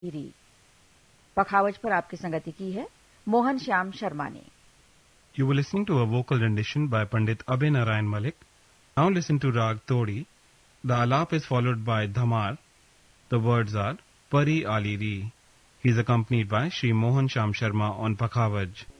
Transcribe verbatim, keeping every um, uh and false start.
री पखावज पर आपकी संगति की है मोहन श्याम शर्मा ने. You were listening to a vocal rendition by Pandit Abhay Narayan Malik. Now listen to Rag Todi. The alap is followed by Dhamar. The words are Pari Ali Ri. He is accompanied by Shri Mohan Sham Sharma on Pakhavaj.